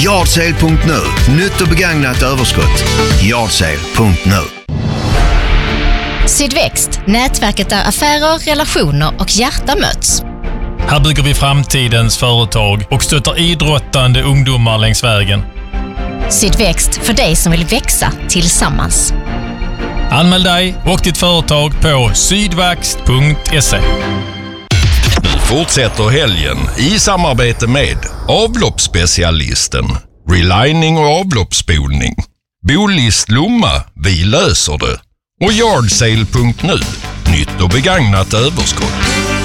Yardsale.nu. Nytt och begagnat överskott. Yardsale.nu. Sydväxt, nätverket där affärer, relationer och hjärta möts. Här bygger vi framtidens företag och stöttar idrottande ungdomar längs vägen. Sydväxt, för dig som vill växa tillsammans. Anmäl dig och ditt företag på sydvaxt.se. Nu fortsätter helgen i samarbete med avloppsspecialisten, relining och avloppsspolning, Bolist Lomma, vi löser det, och Yardsale.nu, nytt och begagnat överskott.